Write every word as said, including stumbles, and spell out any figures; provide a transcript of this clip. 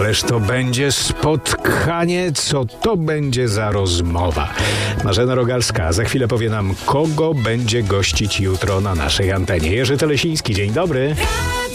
Ależ to będzie spotkanie, co to będzie za rozmowa. Marzena Rogalska za chwilę powie nam, kogo będzie gościć jutro na naszej antenie. Jerzy Telesiński, dzień dobry.